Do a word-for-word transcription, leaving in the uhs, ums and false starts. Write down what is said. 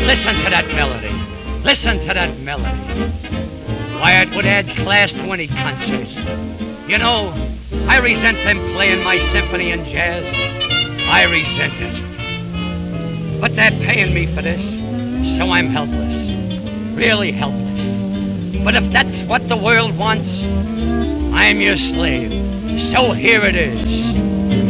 Listen to that melody. Listen to that melody. Why, it would add class to any concert. You know, I resent them playing my symphony and jazz. I resent it. But they're paying me for this, so I'm helpless. Really helpless. But if that's what the world wants, I'm your slave. So here it is.